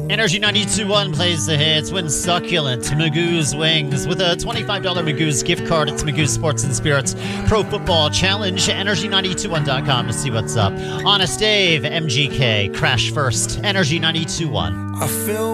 Energy 92.1 plays the hits. Win succulent Magoo's Wings with a $25 Magoo's gift card. It's Magoo's Sports and Spirits Pro Football Challenge. Energy921.com to see what's up. Honest Dave, MGK, Crash First. Energy 92.1. I feel